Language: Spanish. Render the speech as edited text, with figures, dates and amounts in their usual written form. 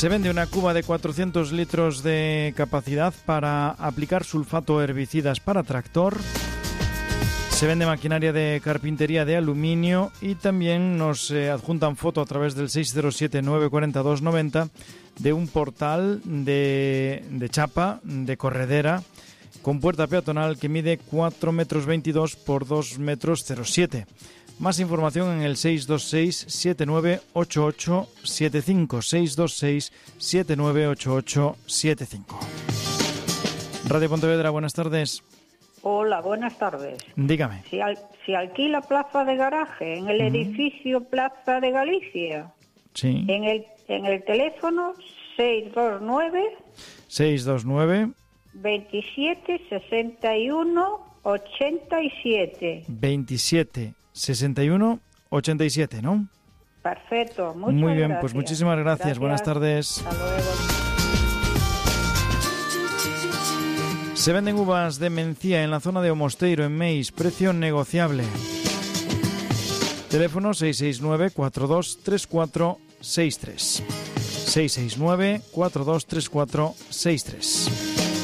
Se vende una cuba de 400 litros de capacidad para aplicar sulfato herbicidas para tractor. Se vende maquinaria de carpintería de aluminio y también nos adjuntan foto a través del 607-942-90 de un portal de chapa, de corredera, con puerta peatonal que mide 4,22 metros por 2,07 metros. Más información en el 626-798875, 626-798875. Radio Pontevedra, buenas tardes. Hola, buenas tardes. Dígame. Si alquila plaza de garaje en el edificio Plaza de Galicia, sí. En el teléfono 629 27 61 87. 27 61 87, ¿no? Perfecto, muchas Muy bien, gracias. pues muchísimas gracias. Buenas tardes. Hasta luego. Se venden uvas de Mencía en la zona de Omosteiro, en Meis, precio negociable. Teléfono 669-423463. 669-423463.